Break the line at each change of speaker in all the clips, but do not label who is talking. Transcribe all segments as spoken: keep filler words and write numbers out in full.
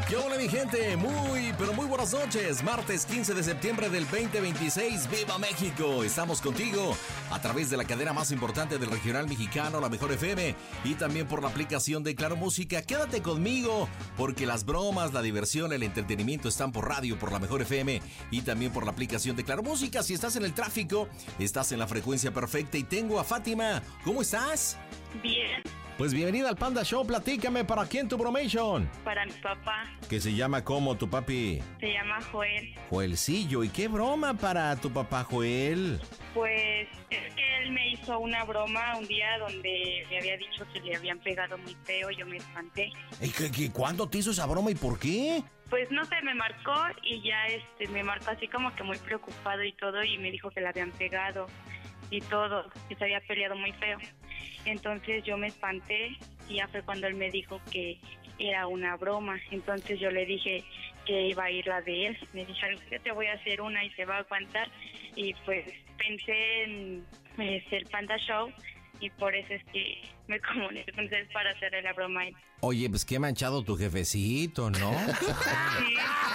¿Qué hola mi gente? Muy, pero muy buenas noches. Martes quince de septiembre del veinte veintiséis. ¡Viva México! Estamos contigo a través de la cadena más importante del regional mexicano, La Mejor F M, y también por la aplicación de Claro Música. Quédate conmigo porque las bromas, la diversión, el entretenimiento están por radio, por La Mejor F M y también por la aplicación de Claro Música. Si estás en el tráfico, estás en la frecuencia perfecta y tengo a Fátima. ¿Cómo estás?
Bien.
Pues bienvenida al Panda Show, platícame, ¿para quién tu bromation?
Para mi papá.
¿Que se llama cómo tu papi?
Se llama Joel.
Joelcillo, ¿y qué broma para tu papá Joel?
Pues es que él me hizo una broma un día donde me había dicho que le habían pegado muy feo, yo me espanté.
¿Y qué, qué, cuándo te hizo esa broma y por qué?
Pues no sé, me marcó y ya este me marcó así como que muy preocupado y todo y me dijo que le habían pegado y todo, que se había peleado muy feo. Entonces yo me espanté y ya fue cuando él me dijo que era una broma. Entonces yo le dije que iba a ir la de él. Me dijo, yo te voy a hacer una y se va a aguantar. Y pues pensé en el Panda Show y por eso es que me comuniqué con ustedes para hacerle la broma a él.
Oye, pues qué manchado tu jefecito, ¿no?
Sí.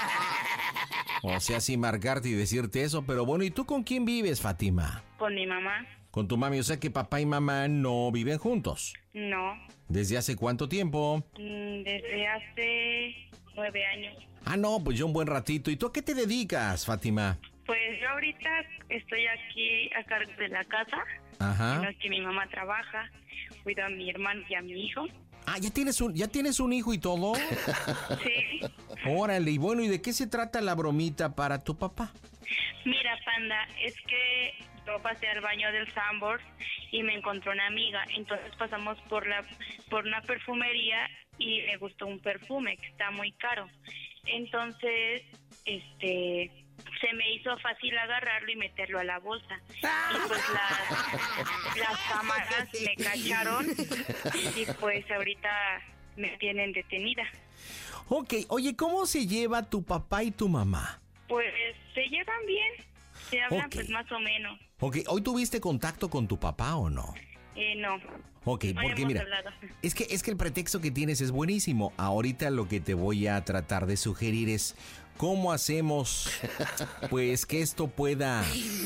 O sea, sin marcarte y decirte eso, pero bueno, ¿y tú con quién vives, Fátima?
Con mi mamá.
Con tu mami, o sea que papá y mamá no viven juntos.
No.
¿Desde hace cuánto tiempo?
Desde hace nueve años.
Ah, no, pues ya un buen ratito. ¿Y tú a qué te dedicas, Fátima?
Pues yo ahorita estoy aquí a cargo de la casa.
Ajá.
En la que mi mamá trabaja. Cuido a mi hermano y a mi hijo.
Ah, ¿ya tienes un, ya tienes un hijo y todo?
Sí.
Órale, y bueno, ¿y de qué se trata la bromita para tu papá?
Mira, Panda, es que yo pasé al baño del Sanborns y me encontró una amiga. Entonces pasamos por la por una perfumería y me gustó un perfume que está muy caro. Entonces, este, se me hizo fácil agarrarlo y meterlo a la bolsa. Y pues las, las cámaras me cacharon y pues ahorita me tienen detenida.
Ok, oye, ¿cómo se lleva tu papá y tu mamá?
Pues se llevan bien, se hablan
Ok.
pues más o menos.
Ok, ¿hoy tuviste contacto con tu papá o no?
Eh, no.
Ok,
No
porque
hemos
mira,
hablado.
es que, es que el pretexto que tienes es buenísimo. Ahorita lo que te voy a tratar de sugerir es cómo hacemos, pues, que esto pueda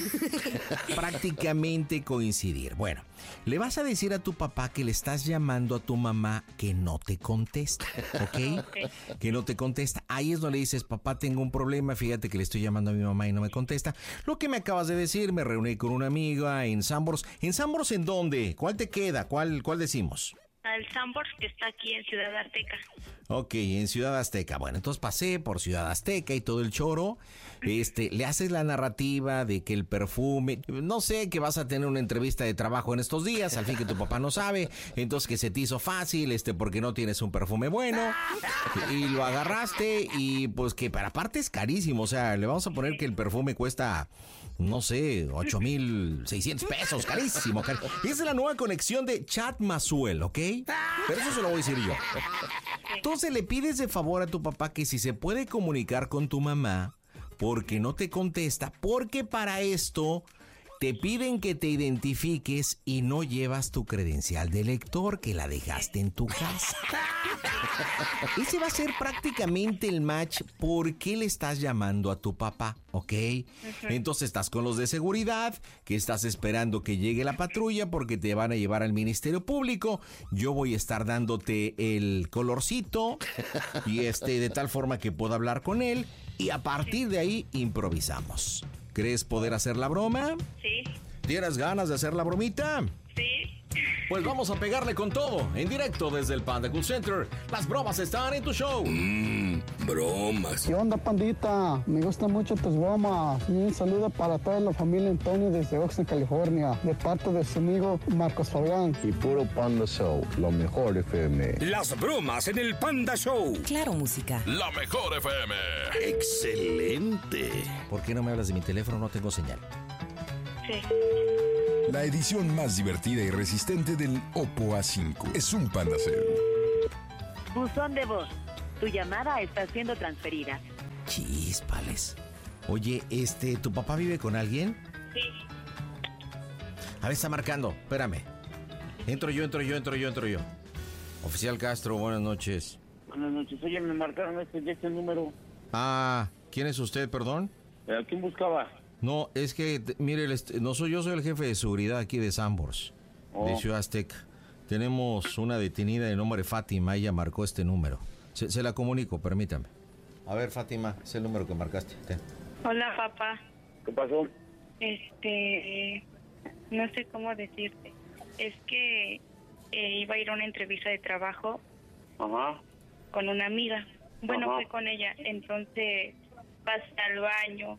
prácticamente coincidir. Bueno, le vas a decir a tu papá que le estás llamando a tu mamá que no te contesta, ¿ok?
Ok.
Que no te contesta. Ahí es donde le dices, papá, tengo un problema, fíjate que le estoy llamando a mi mamá y no me contesta. Lo que me acabas de decir, me reuní con una amiga en Sanborns. ¿En Sanborns en dónde? ¿Cuál te queda? ¿Cuál, cuál decimos?
Al Sanborns que está aquí en Ciudad Azteca.
Ok, en Ciudad Azteca. Bueno, entonces pasé por Ciudad Azteca y todo el choro. Este, le haces la narrativa de que el perfume, no sé, que vas a tener una entrevista de trabajo en estos días, al fin que tu papá no sabe, entonces que se te hizo fácil, este, porque no tienes un perfume bueno, y lo agarraste y pues que para aparte es carísimo, o sea, le vamos a poner que el perfume cuesta, no sé, ocho mil seiscientos pesos, carísimo, carísimo. Esa es la nueva conexión de Chat Mazuel, ¿ok? Pero eso se lo voy a decir yo. Entonces le pides de favor a tu papá que si se puede comunicar con tu mamá, porque no te contesta, porque para esto te piden que te identifiques y no llevas tu credencial de lector, que la dejaste en tu casa. Ese va a ser prácticamente el match por qué le estás llamando a tu papá, ¿ok? Uh-huh. Entonces estás con los de seguridad, que estás esperando que llegue la patrulla porque te van a llevar al Ministerio Público. Yo voy a estar dándote el colorcito y este de tal forma que pueda hablar con él y a partir de ahí improvisamos. ¿Crees poder hacer la broma?
Sí.
¿Tienes ganas de hacer la bromita?
Sí.
Pues vamos a pegarle con todo, en directo desde el Panda Cool Center. Las bromas están en tu show.
Mmm, bromas.
¿Qué onda, pandita? Me gustan mucho tus bromas. Y un saludo para toda la familia Antonio desde Oxnard, California, de parte de su amigo Marcos Fabián.
Y puro Panda Show, lo mejor F M.
Las bromas en el Panda Show.
Claro Música.
La Mejor F M.
Excelente.
¿Por qué no me hablas de mi teléfono? No tengo señal.
Sí.
La edición más divertida y resistente del Oppo A cinco es un Panda Cell.
Buzón de voz. Tu llamada está siendo transferida.
Chíspales. Oye, este, ¿tu papá vive con alguien?
Sí.
A ver, está marcando. Espérame. Entro yo, entro yo, entro yo, entro yo. Oficial Castro, buenas noches.
Buenas noches. Oye, me marcaron este, de este número.
Ah, ¿quién es usted, perdón?
¿A quién buscaba?
No, es que, t- mire, el est- no soy yo, soy el jefe de seguridad aquí de Sambors,
Oh.
de Ciudad Azteca. Tenemos una detenida de nombre Fátima, ella marcó este número. Se, se la comunico, permítame. A ver, Fátima, es el número que marcaste. Ten.
Hola, papá.
¿Qué pasó?
Este, no sé cómo decirte. Es que eh, iba a ir a una entrevista de trabajo
Ajá.
con una amiga. Bueno,
Ajá.
fui con ella. Entonces pasé al baño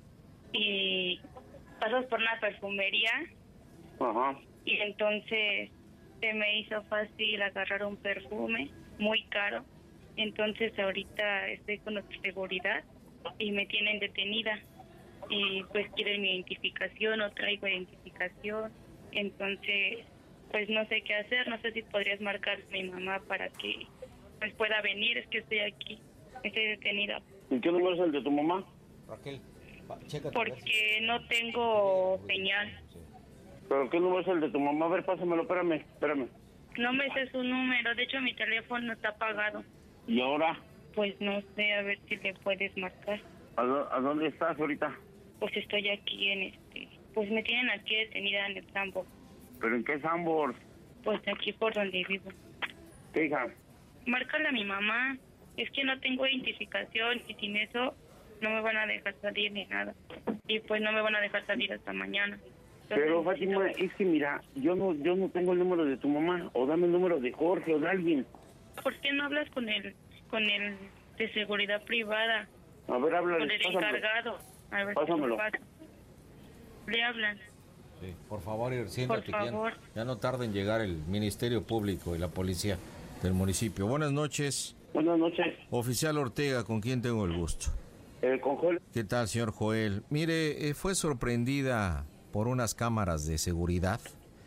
y pasas por una perfumería
Ajá.
y entonces se me hizo fácil agarrar un perfume muy caro. Entonces ahorita estoy con nuestra seguridad y me tienen detenida y pues quieren mi identificación, no traigo identificación. Entonces pues no sé qué hacer, no sé si podrías marcar a mi mamá para que pues pueda venir, es que estoy aquí, estoy detenida.
¿Y qué número es el de tu mamá?
Raquel, chécate.
Porque no tengo señal.
¿Pero qué número es el de tu mamá? A ver, pásamelo, espérame, espérame.
No me sé su número, de hecho mi teléfono está apagado.
¿Y ahora?
Pues no sé, a ver si le puedes marcar.
¿A, dó- a dónde estás ahorita?
Pues estoy aquí en este... Pues me tienen aquí detenida en el campo.
¿Pero en qué Sambors?
Pues aquí por donde vivo.
¿Qué hija?
Márcale a mi mamá. Es que no tengo identificación y sin eso no me van a dejar salir ni nada. Y pues no me van a dejar salir hasta mañana. Entonces,
Pero Fátima, es que mira, yo no yo no tengo el número de tu mamá. O dame el número de Jorge o de alguien.
¿por qué no hablas con el, con el de seguridad privada?
A ver, háblale.
Con el
pásamelo.
encargado. A ver,
Pásamelo.
¿qué pasa? Le hablan.
Sí, por favor, ir, siéntate.
Por
que ya-
favor.
Ya, no tarda en llegar el Ministerio Público y la policía del municipio. Buenas noches.
Buenas noches.
Oficial Ortega, ¿con quién tengo el gusto?
Eh, con Joel.
¿Qué tal, señor Joel? Mire, eh, fue sorprendida por unas cámaras de seguridad.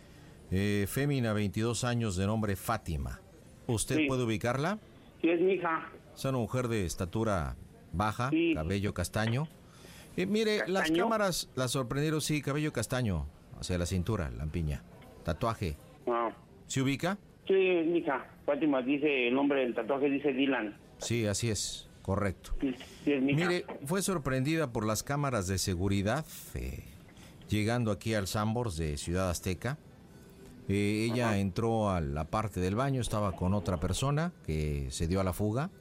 Eh, fémina, veintidós años, de nombre Fátima. ¿Usted
Sí.
puede ubicarla?
Sí, es mi hija.
Es una mujer de estatura baja,
Sí.
cabello castaño. Eh, mire, las
¿Castaño?
cámaras la sorprendieron, sí, cabello castaño, hacia la cintura, lampiña. Tatuaje.
Ah.
¿Se ubica?
Sí, es mi hija. Fátima dice, el nombre del tatuaje dice Dylan.
Sí, así es, correcto.
Sí, sí es mi hija.
Mire, fue sorprendida por las cámaras de seguridad, eh, llegando aquí al Sambors de Ciudad Azteca. Eh, ella entró a la parte del baño, estaba con otra persona que se dio a la fuga,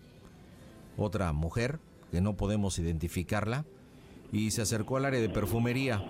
otra mujer que no podemos identificarla, y se acercó al área de perfumería.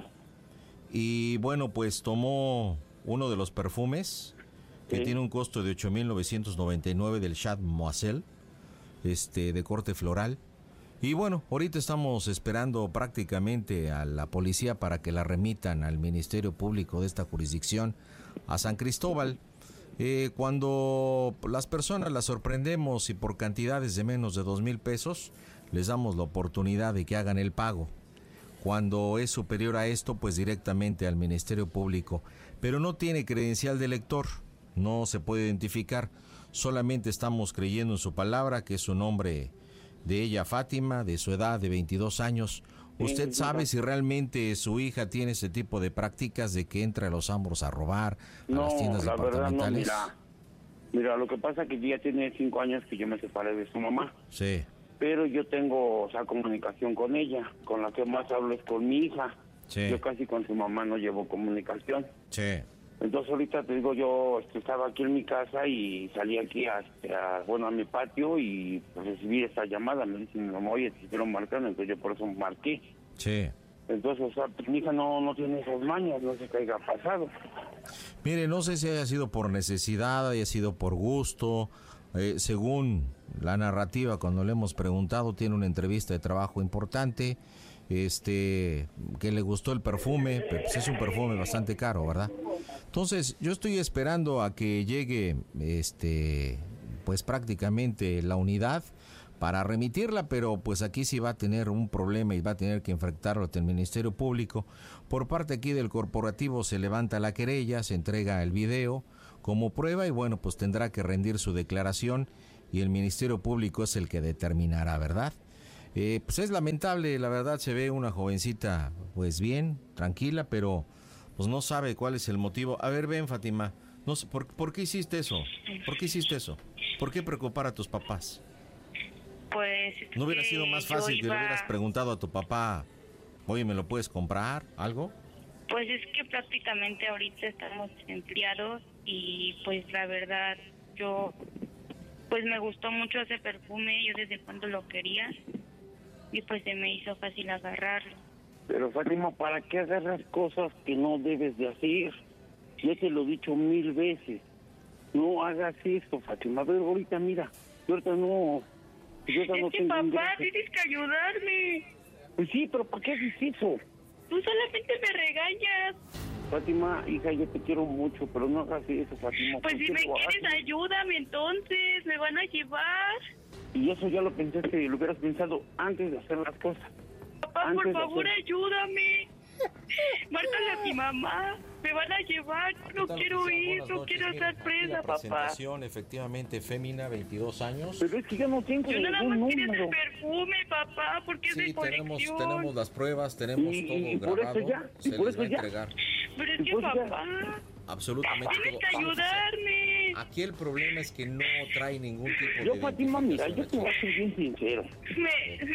Y bueno, pues tomó uno de los perfumes que
Sí.
tiene un costo de ocho mil novecientos noventa y nueve del Chat Moiselle, este, de corte floral. Y bueno, ahorita estamos esperando prácticamente a la policía para que la remitan al Ministerio Público de esta jurisdicción, a San Cristóbal. Eh, cuando las personas las sorprendemos y por cantidades de menos de dos mil pesos, les damos la oportunidad de que hagan el pago. Cuando es superior a esto, pues directamente al Ministerio Público. Pero no tiene credencial de lector, no se puede identificar. Solamente estamos creyendo en su palabra, que es su nombre de ella, Fátima, de su edad de veintidós años. ¿Usted sabe si realmente su hija tiene ese tipo de prácticas de que entra a los Sambors a robar, a
No,
las tiendas
la verdad no,
departamentales?
mira. Mira, lo que pasa es que ya tiene cinco años que yo me separé de su mamá.
Sí,
Pero yo tengo, o sea, comunicación con ella. Con la que más hablo es con mi hija.
sí,
Yo casi con su mamá no llevo comunicación.
sí.
Entonces ahorita te digo, yo este, estaba aquí en mi casa y salí aquí a, a, bueno, a mi patio y pues, recibí esta llamada. Me dice mi mamá, oye, te hicieron marcar, entonces yo por eso marqué.
Sí.
Entonces, o sea, pues, mi hija no, no tiene esas mañas, no sé qué haya pasado.
Mire, no sé si haya sido por necesidad, haya sido por gusto. Eh, según la narrativa, cuando le hemos preguntado, tiene una entrevista de trabajo importante, este, que le gustó el perfume, pero pues es un perfume bastante caro, ¿verdad? Entonces, yo estoy esperando a que llegue, este, pues prácticamente la unidad para remitirla, pero pues aquí sí va a tener un problema y va a tener que enfrentarlo ante el Ministerio Público. Por parte aquí del corporativo se levanta la querella, se entrega el video como prueba y bueno, pues tendrá que rendir su declaración y el Ministerio Público es el que determinará, ¿verdad? Eh, pues es lamentable, la verdad, se ve una jovencita pues bien, tranquila, pero pues no sabe cuál es el motivo. A ver, ven, Fátima, no sé, ¿por, ¿por qué hiciste eso? ¿Por qué hiciste eso? ¿Por qué preocupar a tus papás?
Pues...
¿No hubiera
que
sido más
yo
fácil que
iba-
le hubieras preguntado a tu papá, oye, ¿me lo puedes comprar? ¿Algo?
Pues es que prácticamente ahorita estamos empleados y pues la verdad yo pues me gustó mucho ese perfume, yo desde cuando lo quería y pues se me hizo fácil agarrarlo.
Pero Fátima, ¿para qué agarras cosas que no debes de hacer? Yo te lo he dicho mil veces. No hagas esto, Fátima. A ver, ahorita mira, yo ahorita no... Yo ahorita
Es
no
que
tengo
papá,
ingresos.
tienes que ayudarme.
Pues sí, pero ¿para qué haces eso?
Tú solamente me regañas.
Fátima, hija, yo te quiero mucho, pero no hagas eso, Fátima.
Pues
¿por
si
qué
me
lo
quieres,
haces?
ayúdame entonces, me van a llevar.
Y eso ya lo pensaste, lo hubieras pensado antes de hacer las cosas.
Papá,
Antes
por
de
favor,
hacer-
ayúdame. Márcale a mi mamá, me van a llevar, no quiero ir, no quiero estar presa, papá.
Efectivamente, Fémina, veintidós años.
Pero es que yo no tengo
Yo nada
ningún
más quería
número.
ese perfume, papá, porque es de
Sí, tenemos,
colección.
tenemos las pruebas, tenemos
Y-
todo
y por eso
grabado.
ya, y
se
por
les
eso
va a
ya.
entregar
Pero es
¿Y
que,
por qué?
papá,
absolutamente
tienes
todo.
que
Vamos a hacer-
ayudarme.
Aquí el problema es que no trae ningún tipo
Yo,
de
Fátima, mira, yo
identificación
te voy a
actual.
ser bien sincero.
Me...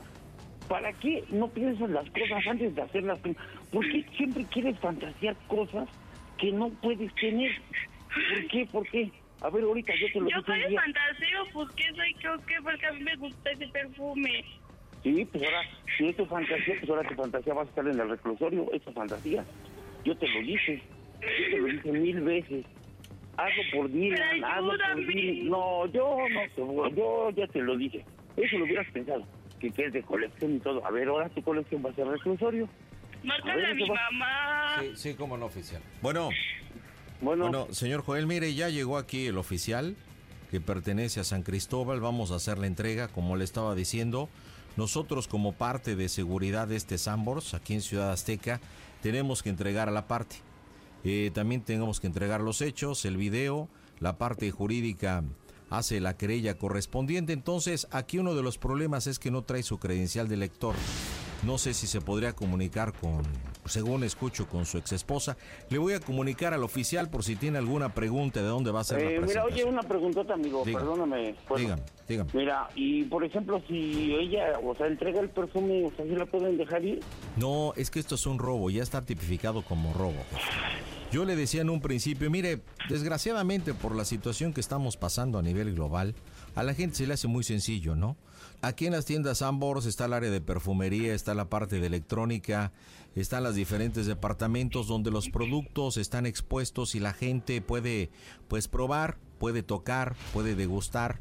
¿Para qué no piensas las cosas antes de hacerlas? ¿Por qué siempre quieres fantasear cosas que no puedes tener? ¿Por qué? ¿Por qué? A ver, ahorita yo te lo
Yo
dije
soy
un
de
día.
fantaseo, pues qué soy, creo que porque a mí me gusta ese perfume.
Sí, pues ahora, si es tu fantasía, pues ahora tu fantasía va a estar en el reclusorio, esa fantasía. Yo te lo dije, yo te lo dije mil veces. Hazlo por Dylan,
Pero
hazlo por
ayúdame.
Dylan. No, yo no te voy, yo ya te lo dije. Eso lo hubieras pensado, que, que es de colección y todo. A ver, ahora tu colección va a ser reclusorio.
Márcale
A
a
ver,
mi
¿qué va?
mamá.
Sí, sí, como no, oficial. Bueno,
Bueno,
bueno, señor Joel, mire, ya llegó aquí el oficial que pertenece a San Cristóbal. Vamos a hacer la entrega, como le estaba diciendo. Nosotros, como parte de seguridad de este Sanborns, aquí en Ciudad Azteca, tenemos que entregar a la parte. Eh, también tenemos que entregar los hechos, el video, la parte jurídica hace la querella correspondiente. Entonces, aquí uno de los problemas es que no trae su credencial de lector. No sé si se podría comunicar con, según escucho, con su ex esposa. Le voy a comunicar al oficial por si tiene alguna pregunta de dónde va a ser la
eh, mira,
presentación.
oye, una preguntota, amigo,
Diga.
perdóname. Bueno,
Dígame, dígame.
Mira, y por ejemplo, si ella, o sea, entrega el perfume, o sea, ¿sí la pueden dejar ir?
No, es que esto es un robo, ya está tipificado como robo. Yo le decía en un principio, mire, desgraciadamente por la situación que estamos pasando a nivel global, a la gente se le hace muy sencillo, ¿no? Aquí en las tiendas Sanborns está el área de perfumería, está la parte de electrónica, están los diferentes departamentos donde los productos están expuestos y la gente puede, pues, probar, puede tocar, puede degustar.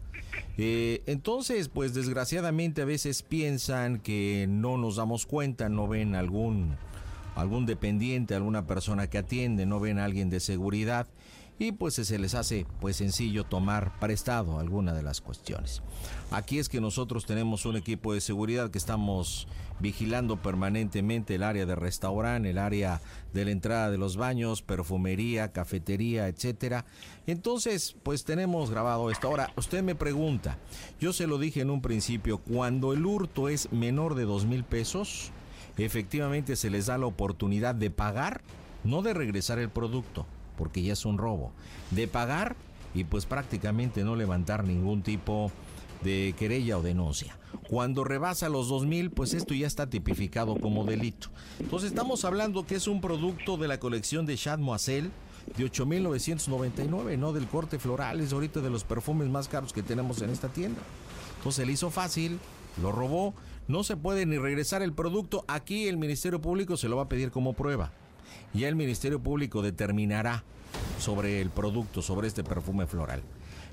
Eh, entonces, pues, desgraciadamente a veces piensan que no nos damos cuenta, no ven algún, algún dependiente, alguna persona que atiende, no ven a alguien de seguridad. Y pues se les hace pues sencillo tomar prestado alguna de las cuestiones. Aquí es que nosotros tenemos un equipo de seguridad que estamos vigilando permanentemente el área de restaurante, el área de la entrada de los baños, perfumería, cafetería, etcétera. Entonces, pues tenemos grabado esto. Ahora, usted me pregunta, yo se lo dije en un principio, cuando el hurto es menor de dos mil pesos, efectivamente se les da la oportunidad de pagar, no de regresar el producto, porque ya es un robo, de pagar y pues prácticamente no levantar ningún tipo de querella o denuncia. Cuando rebasa los dos mil, pues esto ya está tipificado como delito. Entonces estamos hablando que es un producto de la colección de Chad Moiselle de ocho mil novecientos noventa y nueve, no del corte floral, es ahorita de los perfumes más caros que tenemos en esta tienda. Entonces le hizo fácil, lo robó, no se puede ni regresar el producto. Aquí el Ministerio Público se lo va a pedir como prueba. Ya el Ministerio Público determinará sobre el producto, sobre este perfume floral.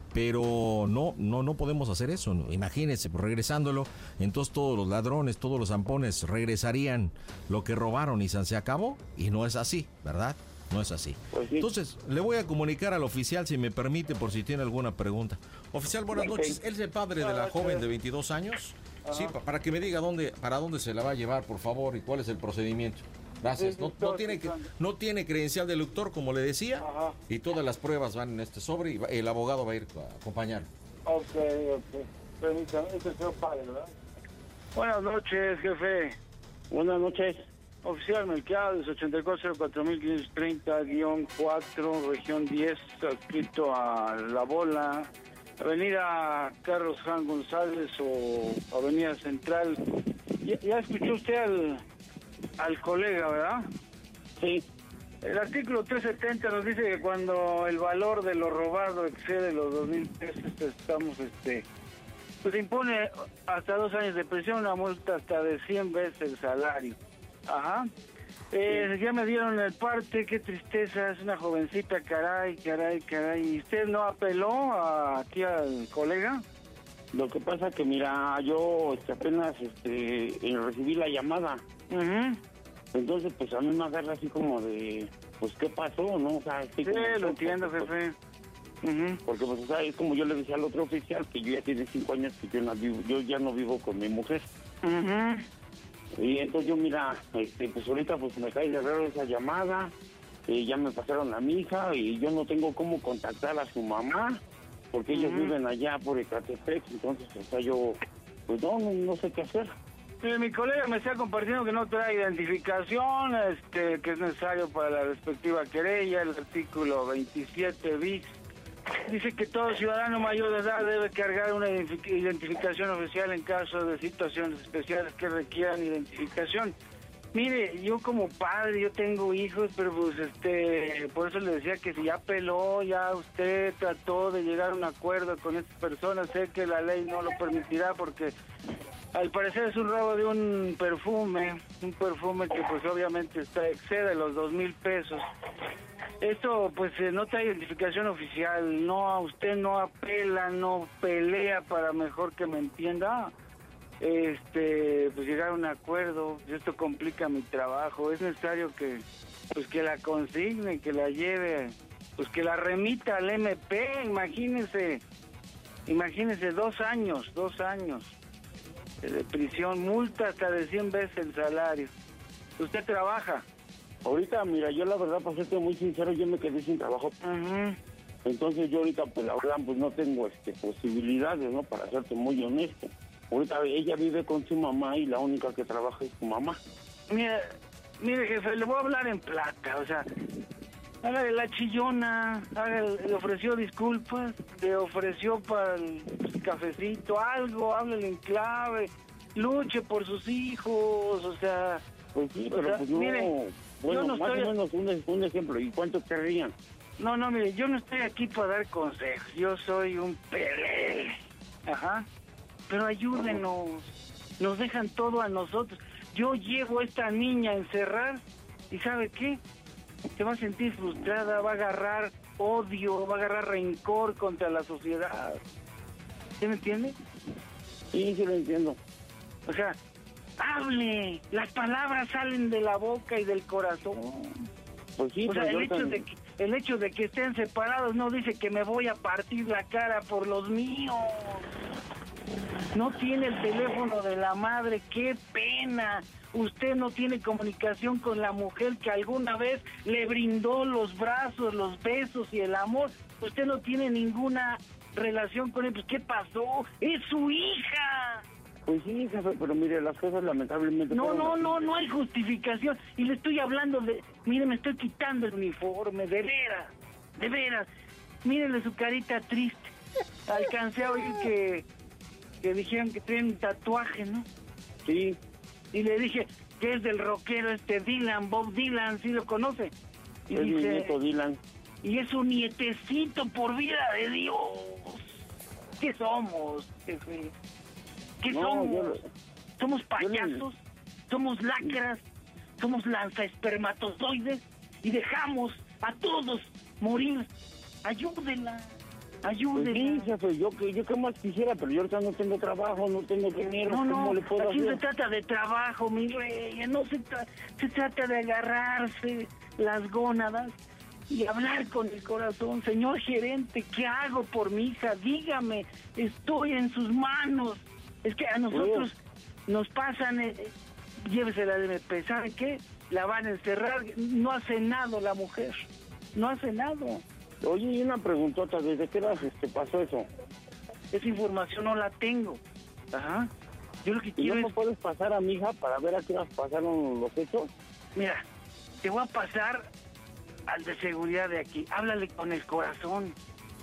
Pero no, no, no podemos hacer eso. ¿No? Imagínense, pues, regresándolo, entonces todos los ladrones, todos los zampones regresarían lo que robaron y se acabó. Y no es así, ¿verdad? No es así.
Pues sí.
Entonces, le voy a comunicar al oficial, si me permite, por si tiene alguna pregunta. Oficial, buenas
Ok.
noches. ¿Él es el padre de la joven de veintidós años? Sí, pa- para que me diga dónde, para dónde se la va a llevar, por favor, y cuál es el procedimiento. Gracias. No, no tiene, que- no tiene credencial de lector, como le decía,
Ajá.
y todas las pruebas van en este sobre y va- el abogado va a ir a acompañar.
Ok, ok. Permítame, este es el señor padre, ¿verdad? Buenas noches, jefe.
Buenas noches.
Oficial Melquiades, ochenta y cuatro cero cuatro mil quinientos treinta guión cuatro, región diez, adscrito a La Bola, Avenida Carlos Juan González o Avenida Central. Ya, ya escuchó usted al, al colega, ¿verdad?
Sí.
El artículo trescientos setenta nos dice que cuando el valor de lo robado excede los dos mil pesos, estamos, este, pues impone hasta dos años de prisión, una multa hasta de cien veces el salario. Ajá. Eh, sí. Ya me dieron el parte, qué tristeza, es una jovencita, caray, caray, caray. ¿Y usted no apeló a, aquí al colega?
Lo que pasa que, mira, yo este, apenas este, recibí la llamada.
Uh-huh.
Entonces, pues a mí me agarra así como de, pues, ¿qué pasó, no? O sea,
sí, lo entiendo, jefe.
Pues, uh-huh. Porque, pues, o sea, es como yo le decía al otro oficial, que yo ya tiene cinco años que yo, no vivo, yo ya no vivo con mi mujer.
Uh-huh.
Y entonces yo, mira, este, pues ahorita pues me cae de raro esa llamada, y ya me pasaron a mi hija, y yo no tengo cómo contactar a su mamá, porque uh-huh. ellos viven allá por Ecatepec, entonces, o sea, yo, pues no, no, no sé qué hacer.
Eh, mi colega me está compartiendo que no trae identificación, este, que es necesario para la respectiva querella, el artículo veintisiete bis. Dice que todo ciudadano mayor de edad debe cargar una identificación oficial en caso de situaciones especiales que requieran identificación. Mire, yo como padre, yo tengo hijos, pero pues este, por eso le decía que si ya peló, ya usted trató de llegar a un acuerdo con estas personas, sé que la ley no lo permitirá porque al parecer es un robo de un perfume, un perfume que pues obviamente está excede los dos mil pesos. Esto pues eh, no trae identificación oficial, no, usted no apela, no pelea para mejor que me entienda. Este, pues llegar a un acuerdo, esto complica mi trabajo, es necesario que pues que la consigne, que la lleve, pues que la remita al eme pe, imagínese, imagínese dos años, dos años de prisión, multa hasta de cien veces el salario. ¿Usted trabaja?
Ahorita, mira, yo la verdad, para serte muy sincero, yo me quedé sin trabajo.
Uh-huh.
Entonces yo ahorita, pues la verdad, pues no tengo este posibilidades, ¿no? Para serte muy honesto. Ahorita ella vive con su mamá y la única que trabaja es su mamá.
Mire, mire jefe, le voy a hablar en plata, o sea, hágale la chillona, hágale, le ofreció disculpas, le ofreció para el cafecito, algo, háblale en clave, luche por sus hijos, o sea...
Pues sí, pero
o sea,
pues no,
mire,
bueno,
no
más
estoy...
o menos un, un ejemplo, ¿y cuánto querrían?
No, no, mire, yo no estoy aquí para dar consejos, yo soy un pelele, ajá. Pero ayúdenos, nos dejan todo a nosotros. Yo llevo a esta niña a encerrar y ¿sabe qué? Se va a sentir frustrada, va a agarrar odio, va a agarrar rencor contra la sociedad. ¿Sí me entiende?
Sí, sí lo entiendo.
O sea, hable, las palabras salen de la boca y del corazón.
Pues sí,
o sea,
pues
el hecho,
también...
de que, el hecho de que estén separados no dice que me voy a partir la cara por los míos. No tiene el teléfono de la madre, qué pena. Usted no tiene comunicación con la mujer que alguna vez le brindó los brazos, los besos y el amor. Usted no tiene ninguna relación con él. Pues, ¿qué pasó? ¡Es su hija!
Pues sí, jefe, pero mire, las cosas lamentablemente...
No, no, no, no hay justificación. Y le estoy hablando de... Mire, me estoy quitando el uniforme, de veras, de veras. Mírenle su carita triste. Alcancé a oír que... que dijeron que tiene un tatuaje, ¿no?
Sí.
Y le dije que es del rockero este Dylan, Bob Dylan, ¿sí lo conoce? Y
es
dice,
mi nieto Dylan.
Y es un nietecito, por vida de Dios. ¿Qué somos, jefe? ¿Qué
no,
somos?
Yo...
¿Somos payasos? Le... ¿Somos lacras? ¿Somos lanzaespermatozoides? Y dejamos a todos morir. Ayúdenla. Ayúdenme.
Pues sí, jefe, yo, yo qué más quisiera, pero yo ahorita no tengo trabajo, no tengo dinero.
No,
¿Cómo
no,
le puedo
aquí
hacer?
se trata de trabajo, mi rey, no se, tra se trata de agarrarse las gónadas y hablar con el corazón. Señor gerente, ¿qué hago por mi hija? Dígame, estoy en sus manos. Es que a nosotros sí. nos pasan, eh, llévesela de eme pe, ¿sabe qué? La van a encerrar, no ha cenado la mujer, no ha cenado.
Oye, y una preguntota, ¿desde qué edad este, pasó eso?
Esa información no la tengo. Ajá. Yo lo que
¿Y
quiero
no me
es...
puedes pasar a mi hija para ver a qué horas pasaron los hechos?
Mira, te voy a pasar al de seguridad de aquí. Háblale con el corazón.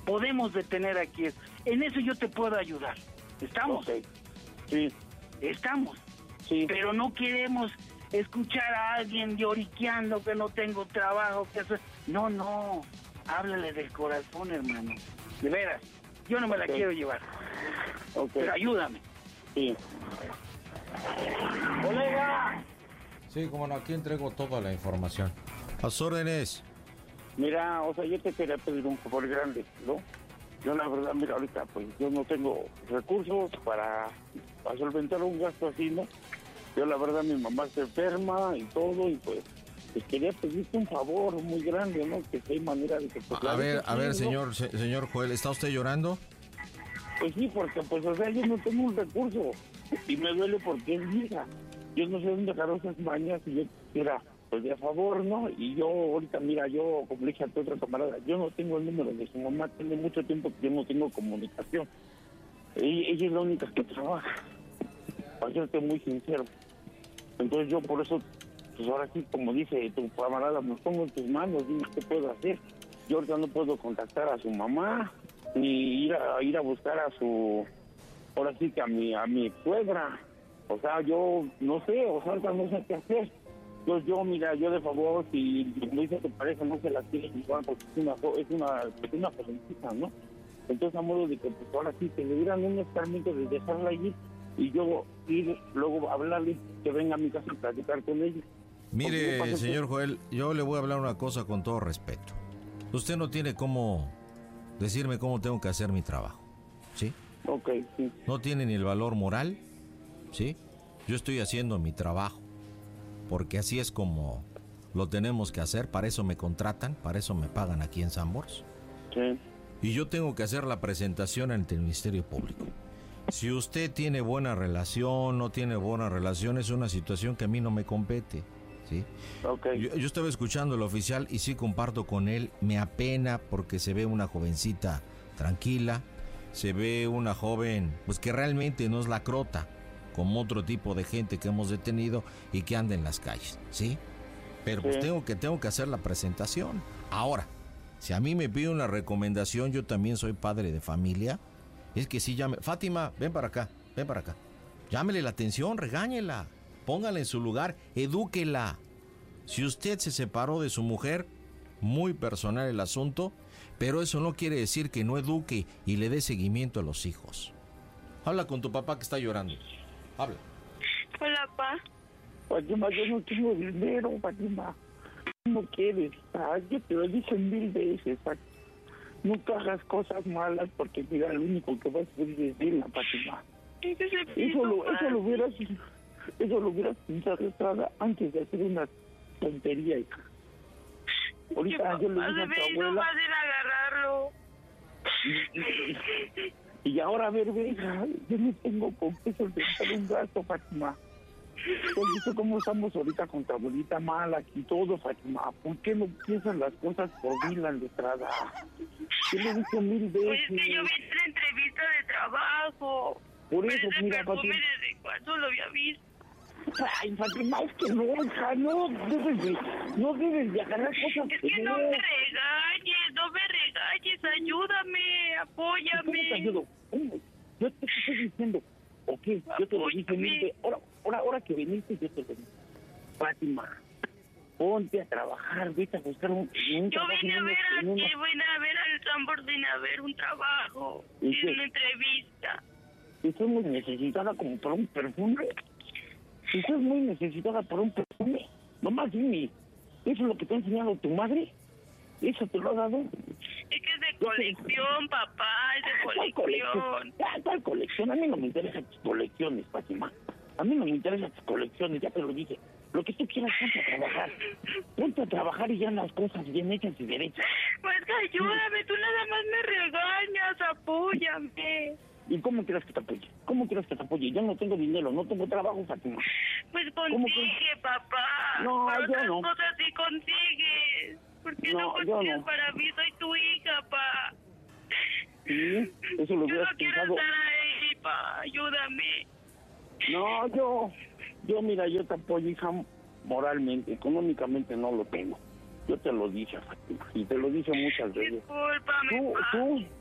podemos detener aquí esto. En eso yo te puedo ayudar. ¿Estamos?
Okay. Sí.
Estamos.
Sí.
Pero no queremos escuchar a alguien lloriqueando que no tengo trabajo, que eso... No, no. Háblale del corazón, hermano. De veras. Yo no me la
Okay.
quiero llevar.
Okay.
Pero ayúdame.
Sí.
¡Colega!
Sí, como no, aquí entrego toda la información. A sus órdenes.
Mira, o sea, yo te quería pedir un favor grande, ¿no? Yo la verdad, mira, ahorita pues yo no tengo recursos para, para solventar un gasto así, ¿no? Yo la verdad, mi mamá está enferma y todo, y pues, pues quería pedirte un favor muy grande, ¿no? Que hay manera de que... Pues,
A ver, a ver,
¿no?
señor, se- señor Joel, ¿está usted llorando?
Pues sí, porque pues, o sea, yo no tengo un recurso y me duele porque es mi hija. Yo no sé dónde dejar esas mañas y yo quisiera, pues de a favor, ¿no? Y yo ahorita, mira, yo, como le dije a tu otra camarada, yo no tengo el número de su mamá, tiene mucho tiempo que yo no tengo comunicación. Ella, ella es la única que trabaja, para serte muy sincero. Entonces yo por eso, pues ahora sí, como dice tu camarada, me pongo en tus manos, dime qué puedo hacer. Yo ahorita no puedo contactar a su mamá, ni ir a ir a buscar a su, ahora sí que a mi, a mi suegra. O sea, yo no sé, o sea, ahorita no sé qué hacer. Entonces yo, mira, yo de favor, si como dice tu pareja, no se la quiere igual, porque es una, jo- es una, es una jovencita, ¿no? Entonces a modo de que pues ahora sí, que le dieran un escarmiento de dejarla allí y yo ir luego a hablarle, que venga a mi casa y platicar con ella. Porque me
Mire,
pasa
señor
que-
Joel, yo le voy a hablar una cosa con todo respeto. Usted no tiene cómo decirme cómo tengo que hacer mi trabajo, ¿sí?
Ok, sí.
No tiene ni el valor moral, ¿sí? Yo estoy haciendo mi trabajo, porque así es como lo tenemos que hacer, para eso me contratan, para eso me pagan aquí en Sanborns.
Sí.
Y yo tengo que hacer la presentación ante el Ministerio Público. Si usted tiene buena relación, no tiene buena relación, es una situación que a mí no me compete, ¿sí?
Okay.
Yo, yo estaba escuchando al oficial y sí comparto con él, me apena porque se ve una jovencita tranquila, se ve una joven pues que realmente no es la crota, como otro tipo de gente que hemos detenido y que anda en las calles, ¿sí? Pero pues
Sí.
tengo que, tengo que hacer la presentación. Ahora, si a mí me pide una recomendación, yo también soy padre de familia, es que sí llame. Fátima, ven para acá, ven para acá. Llámele la atención, regáñela, póngala en su lugar, edúquela. Si usted se separó de su mujer, muy personal el asunto, pero eso no quiere decir que no eduque y le dé seguimiento a los hijos. Habla con tu papá que está llorando. Habla.
Hola, pa.
Fátima, yo no tengo dinero, Fátima. No quieres, ah, yo te lo dije mil veces, Fátima. Nunca hagas cosas malas porque mira, lo único que vas a hacer es decirla, Fátima.
¿Qué se
Eso
pidió,
lo,
pa?
eso lo hubieras, eso lo hubieras pensado Estrada, antes de hacer una tontería, hija. Ahorita yo le
Papá,
dije a
se
tu
me hizo
abuela
fácil agarrarlo.
y, y ahora a ver, ve, hija, yo no tengo con qué solventar un gasto, Fátima. Pues visto cómo estamos ahorita con tu abuelita mala y todo, Fátima. ¿Por qué no piensan las cosas por Dylan de Estrada? Yo le he dicho mil
Pues
veces.
es que yo vi la entrevista de trabajo.
Por
Pero
eso,
ese
mira,
perfume
Fátima.
desde cuándo lo había visto.
Ay, Fátima, es que no, hija, no debes de, no debes de agarrar cosas
Es que no me regañes, no me regañes, ayúdame,
¿Cómo te
apóyame.
ayudo? ¿Cómo? Yo te estoy diciendo, ok, yo te lo dije mil veces. Ahora, ahora, ahora que viniste, yo te lo dije. Fátima, ponte a trabajar, vete a buscar un, un
Yo
trabajo
vine
en
a
una-
ver
en una-
aquí, vine a ver al Sanborns, vine a ver un trabajo,
¿Y
y
qué?
una entrevista.
Estás muy necesitada como para un perfume. Estás muy necesitada por un perfume. Nomás dime, ¿eso es lo que te ha enseñado tu madre? ¿Eso te lo ha dado?
Es que es de colección, papá, es de
¿Cuál
colección.
Ah, ¿cuál colección? A mí no me interesan tus colecciones, Fátima. A mí no me interesan tus colecciones, ya te lo dije. Lo que tú quieras, ponte a trabajar. Ponte a trabajar y ya las cosas bien hechas y derechas.
Pues que ayúdame, tú nada más me regañas, apóyame.
¿Y cómo quieres que te apoye? ¿Cómo quieres que te apoye? Yo no tengo dinero, no tengo trabajo, Fátima.
Pues
¿Cómo
consigue, papá.
No,
Para
yo
otras
no.
cosas sí consigues. ¿Por qué no,
No, yo
consigues
no.
para mí? Soy tu hija, pa.
Sí, eso lo
Yo
hubieras
no quiero
pensado.
estar ahí, pa. Ayúdame.
No, yo, yo mira, yo te apoyo, hija, moralmente, económicamente no lo tengo. Yo te lo dije, Fátima, y te lo dije muchas veces.
Discúlpame,
Tú,
pa.
tú,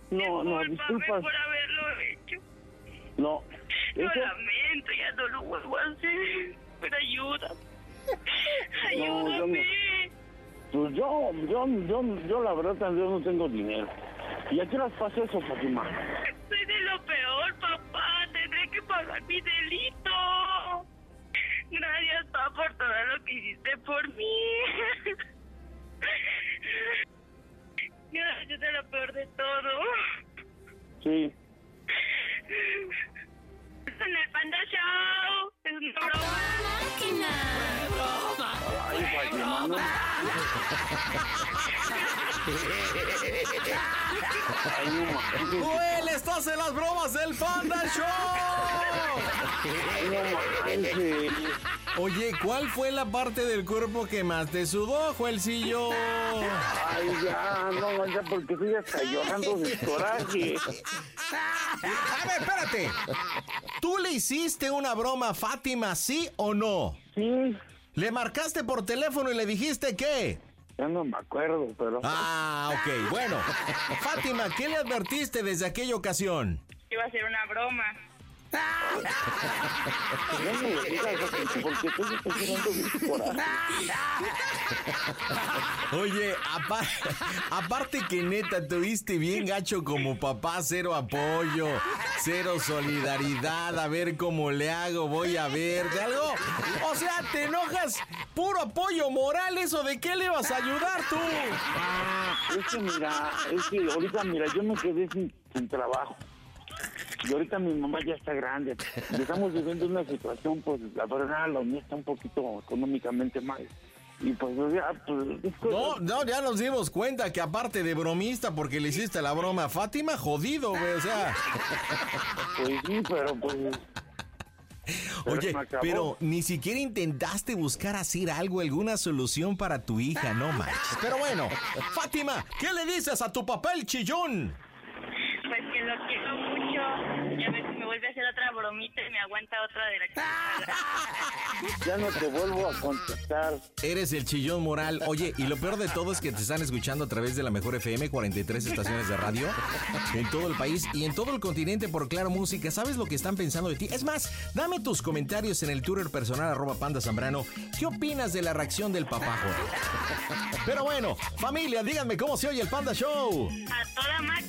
No, no,
Discúlpame
disculpas.
por haberlo hecho.
No.
Lo
Eso,
lamento, ya no lo vuelvo a hacer. Pero ayuda.
No, yo no.
Ayúdame.
pues yo, yo, yo, yo la verdad yo no tengo dinero. ¿Y a qué las pasa eso, Fátima?
Soy de lo peor, papá. Tendré que pagar mi delito. Gracias, papá, por todo lo que hiciste por mí. Gracias, de lo peor de todo.
Sí.
En el Panda Show. Es una broma.
Ay, Fátima, no. Ay, no manches.
¡Joel, estás en las bromas del Panda Show!
Ay, no manches.
Oye, ¿cuál fue la parte del cuerpo que más te sudó, Joelcillo?
Ay, ya, no, ya, porque estoy hasta llorando de coraje.
A ver, espérate. ¿Tú le hiciste una broma a Fátima, sí o no?
Sí.
¿Le marcaste por teléfono y le dijiste qué?
Ya no me acuerdo, pero...
Ah, ok, bueno. Fátima, ¿qué le advertiste desde aquella ocasión?
Iba a ser una broma.
Ya no me digas, porque estoy hasta llorando de coraje.
Oye, apa- aparte que neta tuviste bien gacho como papá, cero apoyo, cero solidaridad, a ver cómo le hago, voy a ver, de algo. O sea, te enojas, puro apoyo moral, ¿eso de qué le vas a ayudar tú?
Es que mira, es que ahorita, mira, yo me quedé sin, sin trabajo. Y ahorita mi mamá ya está grande. Y estamos viviendo una situación, pues, la verdad, la mía está un poquito económicamente mal. Y pues, ya, pues...
No, no, ya nos dimos cuenta que aparte de bromista, porque le hiciste la broma a Fátima, jodido, güey, o sea...
Pues sí, pero pues...
Oye,
me acabó.
pero ni siquiera intentaste buscar hacer algo, alguna solución para tu hija, no manches. Pero bueno, Fátima, ¿qué le dices a tu papá el chillón?
Pues que lo quiero mucho. Ya ves si me vuelve a hacer otra bromita y me aguanta otra de la que...
Ya no te vuelvo a contestar.
Eres el chillón moral. Oye, y lo peor de todo es que te están escuchando a través de la Mejor F M, cuarenta y tres estaciones de radio en todo el país y en todo el continente por Claro Música. ¿Sabes lo que están pensando de ti? Es más, dame tus comentarios en el Twitter personal arroba Panda Zambrano. ¿Qué opinas de la reacción del papá, Joel? Pero bueno, familia, díganme cómo se oye el Panda Show.
A toda máquina.